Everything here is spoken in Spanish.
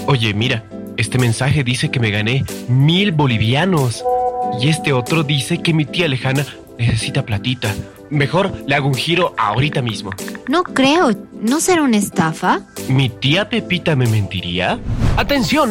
Oye, mira, este mensaje dice que me gané 1,000 bolivianos. Y este otro dice que mi tía lejana necesita platita. Mejor le hago un giro ahorita mismo. No creo. ¿No será una estafa? ¿Mi tía Pepita me mentiría? ¡Atención!